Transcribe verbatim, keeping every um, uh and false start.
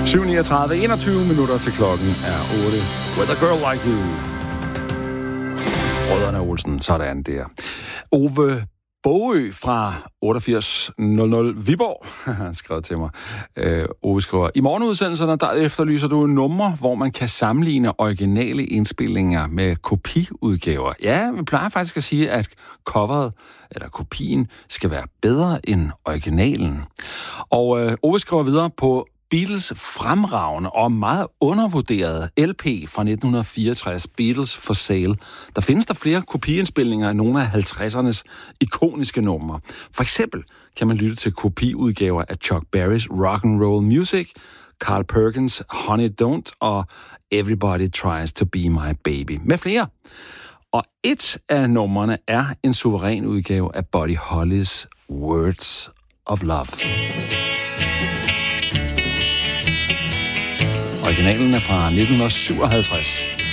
syv niogtredive, enogtyve minutter til klokken er otte. With a girl like you. Brødrene Olsen, sådan der. Ove Bogø fra otteogfirs hundrede Viborg har skrevet til mig. Øh, Ove skriver, i morgenudsendelserne, der efterlyser du numre, hvor man kan sammenligne originale indspillinger med kopiudgaver. Ja, vi plejer faktisk at sige, at coveret eller kopien skal være bedre end originalen. Og øh, Ove skriver videre på Beatles fremragende og meget undervurderede L P fra nitten fireogtres, Beatles for Sale. Der findes der flere kopiindspilninger af nogle af halvtredsernes ikoniske numre. For eksempel kan man lytte til kopiudgaver af Chuck Berrys Rock and Roll Music, Carl Perkins' Honey Don't og Everybody Tries to Be My Baby med flere. Og et af numrene er en suveræn udgave af Buddy Holly's Words of Love. Originalen er fra nitten syvoghalvtreds.